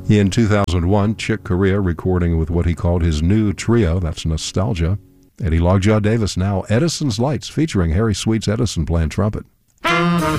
In 2001, Chick Corea recording with what he called his new trio, that's Nostalgia. Eddie Lockjaw Davis, now Edison's Lights, featuring Harry Sweet's Edison playing trumpet.